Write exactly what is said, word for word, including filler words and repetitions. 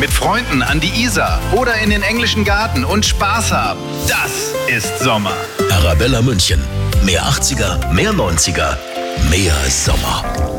mit Freunden an die Isar oder in den englischen Garten und Spaß haben. Das ist Sommer. Arabella München. Mehr achtziger, mehr neunziger, mehr Sommer.